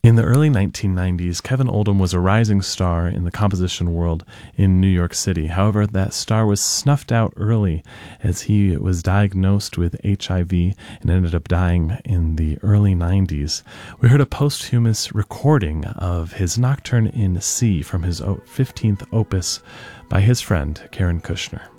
In the early 1990s, Kevin Oldham was a rising star in the composition world in New York City. However, that star was snuffed out early as he was diagnosed with HIV and ended up dying in the early 90s. We heard a posthumous recording of his Nocturne in C from his 15th opus by his friend Karen Kushner.